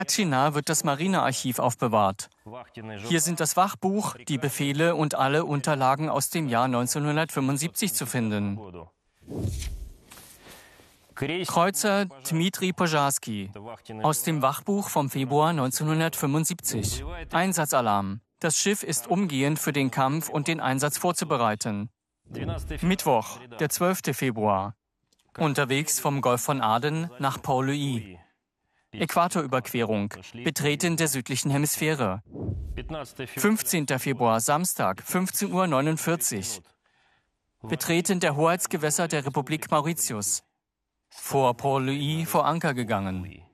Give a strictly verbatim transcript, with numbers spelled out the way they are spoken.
Atsina wird das Marinearchiv aufbewahrt. Hier sind das Wachbuch, die Befehle und alle Unterlagen aus dem Jahr neunzehnhundertfünfundsiebzig zu finden. Kreuzer Dmitri Pozharsky aus dem Wachbuch vom Februar neunzehnhundertfünfundsiebzig. Einsatzalarm. Das Schiff ist umgehend für den Kampf und den Einsatz vorzubereiten. Mittwoch, der zwölfte Februar. Unterwegs vom Golf von Aden nach Port-Louis. Äquatorüberquerung. Betreten der südlichen Hemisphäre. fünfzehnter Februar, Samstag, fünfzehn Uhr neunundvierzig. Betreten der Hoheitsgewässer der Republik Mauritius. Vor Port-Louis vor Anker gegangen.